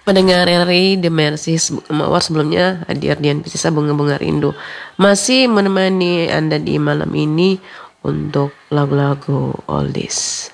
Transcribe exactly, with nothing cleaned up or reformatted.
Pendengar R R I The Mercies Mawar, sebelumnya hadir Dian Piscesa Bunga-Bunga Rindu masih menemani Anda di malam ini untuk lagu-lagu oldies.